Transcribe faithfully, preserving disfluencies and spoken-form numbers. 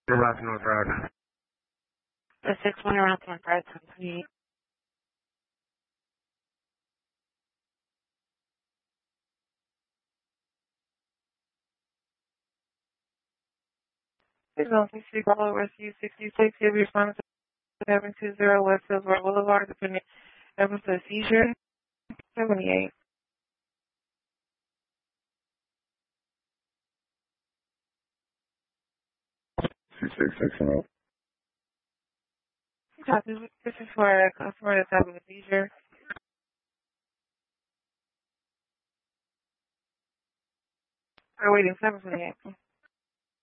Route North Road. The six one around North Road, Company. Please don't please speak all over C sixty-six. Give your response to seven two zero West Hillsborough Boulevard, depending episode seizure seventy-eight. six six six and This is this is for a customer that's having a seizure. We're waiting seven twenty-eight.